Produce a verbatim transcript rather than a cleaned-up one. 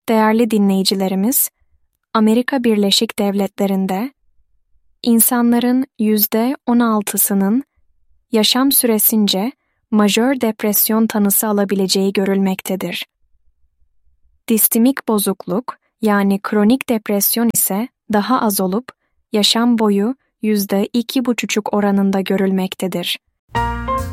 Değerli dinleyicilerimiz, Amerika Birleşik Devletleri'nde insanların yüzde on altısının yaşam süresince majör depresyon tanısı alabileceği görülmektedir. Distimik bozukluk yani kronik depresyon ise daha az olup yaşam boyu yüzde iki buçuk oranında görülmektedir.